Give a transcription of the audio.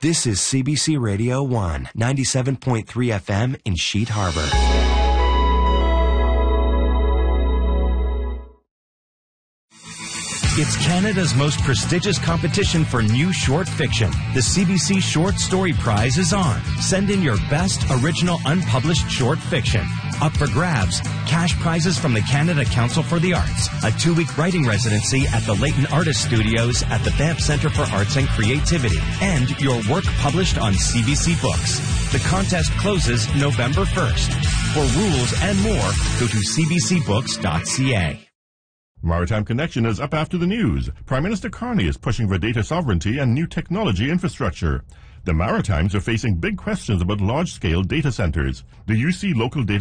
This is CBC Radio 1, 97.3 FM in Sheet Harbor. It's Canada's most prestigious competition for new short fiction. The CBC Short Story Prize is on. Send in your best original unpublished short fiction. Up for grabs, cash prizes from the Canada Council for the Arts, a 2-week writing residency at the Leighton Artist Studios at the Banff Centre for Arts and Creativity, and your work published on CBC Books. The contest closes November 1st. For rules and more, go to cbcbooks.ca. Maritime Connection is up after the news. Prime Minister Carney is pushing for data sovereignty and new technology infrastructure. The Maritimes are facing big questions about large-scale data centers. Do you see local data